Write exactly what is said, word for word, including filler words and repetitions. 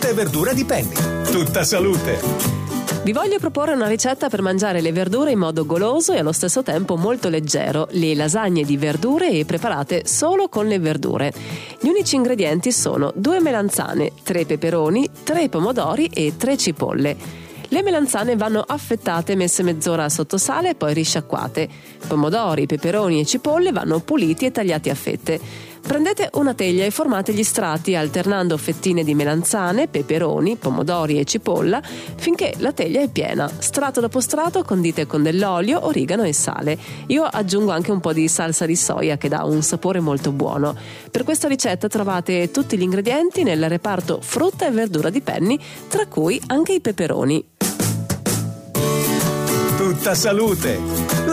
e verdura di Penny. Tutta salute! Vi voglio proporre una ricetta per mangiare le verdure in modo goloso e allo stesso tempo molto leggero, le lasagne di verdure e preparate solo con le verdure. Gli unici ingredienti sono due melanzane, tre peperoni, tre pomodori e tre cipolle. Le melanzane vanno affettate e messe mezz'ora sotto sale e poi risciacquate. Pomodori, peperoni e cipolle vanno puliti e tagliati a fette. Prendete una teglia e formate gli strati alternando fettine di melanzane, peperoni, pomodori e cipolla finché la teglia è piena. Strato dopo strato condite con dell'olio, origano e sale. Io aggiungo anche un po' di salsa di soia che dà un sapore molto buono. Per questa ricetta trovate tutti gli ingredienti nel reparto frutta e verdura di Penny, tra cui anche i peperoni. Tutta salute!